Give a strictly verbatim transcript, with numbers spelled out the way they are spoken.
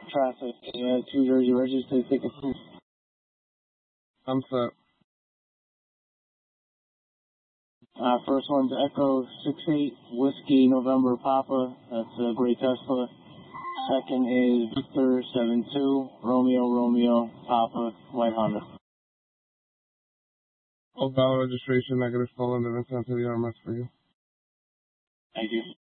Traffic. Yeah, two Jersey registered tickets. I'm set. Uh, first one's Echo six eight Whiskey November Papa. That's a gray Tesla. Second is Victor seven two Romeo Romeo Papa White Honda. All valid registration, negative stolen, the Vincent to the R M S for you. Thank you.